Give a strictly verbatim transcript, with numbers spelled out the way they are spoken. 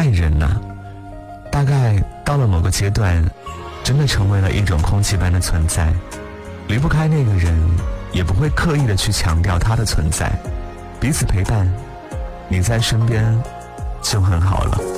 爱人呢、啊，大概到了某个阶段，真的成为了一种空气般的存在，离不开那个人，也不会刻意的去强调他的存在，彼此陪伴，你在身边就很好了。